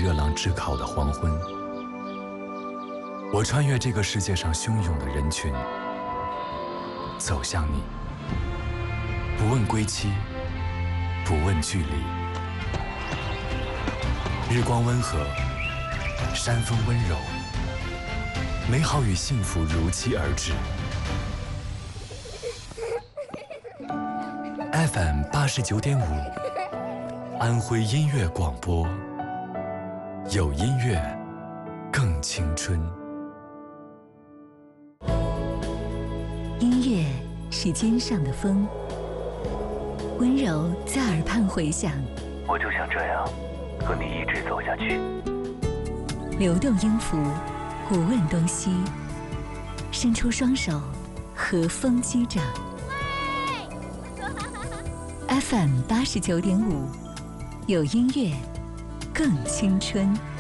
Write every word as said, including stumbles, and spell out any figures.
热浪炙烤的黄昏，我穿越这个世界上汹涌的人群，走向你，不问归期，不问距离。日光温和，山风温柔，美好与幸福如期而至。F M 八十九点五，安徽音乐广播，有音乐，更青春。 音乐是肩上的风，温柔在耳畔回响。 我就想这样和你一直走下去。 流动音符，不问东西，伸出双手，和风击掌。F M 八十九点五，有音乐，更青春。